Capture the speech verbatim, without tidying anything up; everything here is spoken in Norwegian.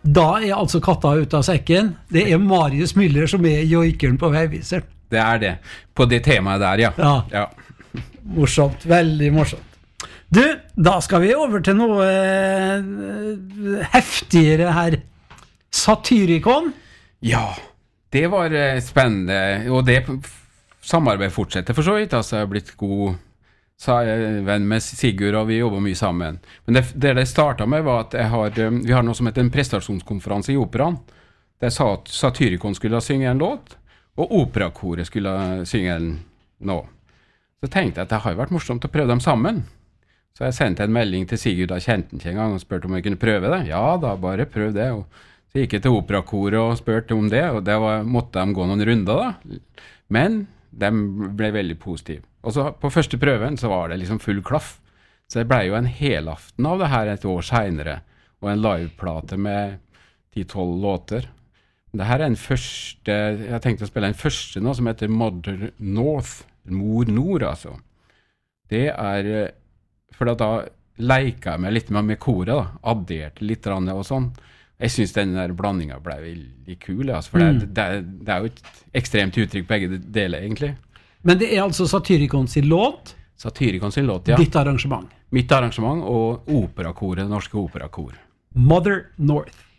Da er altså katta ut av sekken. Det er Marius Müller som er joikeren på Veiviseren. Det er det. På det temaet der, ja. Ja. Ja. Morsomt, veldig morsomt. Du, da skal vi over til noe eh, heftigere her. Satyricon. Ja, det var eh, spennende, og det samarbeidet fortsetter for så vidt. Altså, jeg har blitt god sa jeg, venn med Sigurd, og vi jobber mye sammen. Men det det, det startet med var at jeg har, vi har noe som heter en prestasjonskonferanse i operaen, der sa at Satyricon skulle synge en låt, og operakoret skulle synge en nå. Så tenkte jeg at det har vært morsomt å prøve dem sammen. Så jeg sendte en melding til Sigurd, da kjente han ikke en gang, og spurte om jeg kunne prøve det. Ja, da bare prøv det. Og så gikk jeg til operakoret og spurte om det, og det var, måtte de gå noen runder da. Men de ble veldig positive. Og så på første prøven så var det liksom full klaff. Så det ble jo en helaften av det her et år senere, og en liveplate med ti tolv låter. Det her er en første, jeg tenkte å spille en første nå som heter Mother North, Mor Nord altså. Det er, for da leker jeg meg litt med, med koret da, adderte litt og sånn. Jeg synes den der blandingen ble veldig kul, altså, for mm. det, det, det er jo et ekstremt uttrykk begge deler egentlig. Men det er altså Satyricon sin låt? Satyricon sin låt, ja. Ditt arrangement? Mitt arrangement og operakoret, norske operakor. Mother North.